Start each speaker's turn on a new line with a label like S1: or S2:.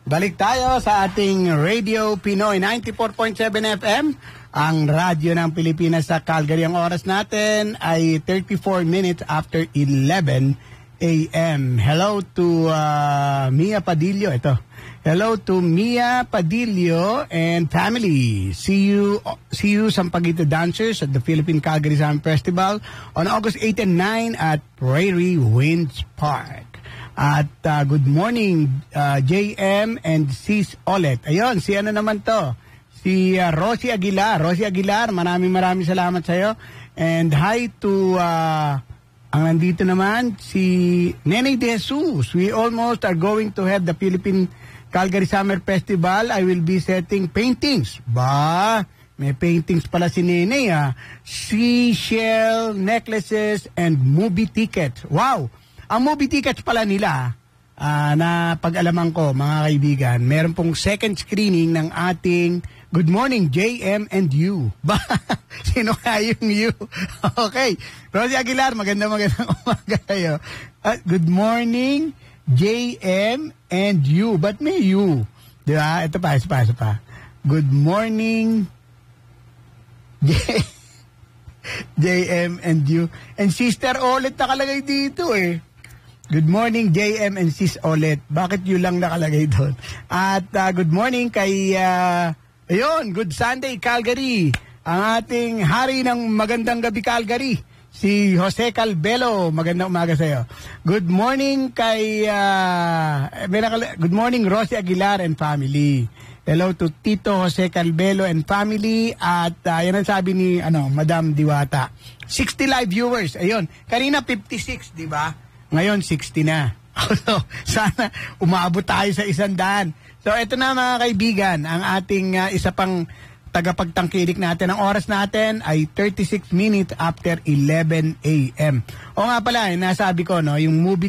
S1: Balik tayo sa ating Radio Pinoy 94.7 FM, ang radyo ng Pilipinas sa Calgary. Ang oras natin ay 34 minutes after 11 a.m. Hello to Mia Padillo. Ito. Hello to Mia Padillo and family. See you Sampaguita Dancers at the Philippine Calgary Summer Festival on August 8 and 9 at Prairie Winds Park. At good morning, JM and Sis Olet. Ayun, si ano naman to? Si Rosie Aguilar. Rosie Aguilar, maraming salamat sa'yo. And hi to, ang nandito naman, si Nenay De Jesus. We almost are going to have the Philippine Calgary Summer Festival. I will be setting paintings. May paintings pala si Nenay, seashell, necklaces, and movie tickets. Wow! Ang movie tickets pala nila, na pag-alaman ko, mga kaibigan, meron pong second screening ng ating Good Morning, JM and You. Sino kaya yung You? Okay. Rosie Aguilar, magandang umaga kayo. Good morning, JM and You. Ba't may You? Diba? Ito pa. Good morning, JM and You. And Sister Olet nakalagay dito eh. Good morning, JM and Sis Olet. Bakit yun lang nakalagay doon? At good morning kay, good Sunday, Calgary. Ang ating hari ng magandang gabi, Calgary. Si Jose Calbelo. Magandang umaga sa'yo. Good morning kay, good morning, Rosie Aguilar and family. Hello to Tito Jose Calbelo and family. At yan ang sabi ni Madam Diwata. 60 live viewers. Ayun. Kanina 56, di ba? Ngayon, 60 na. So, sana umabot tayo sa 100. So, ito na mga kaibigan, ang ating isa pang tagapagtangkilik natin. Ang oras natin ay 36 minutes after 11 a.m. O nga pala, nasabi ko, yung movie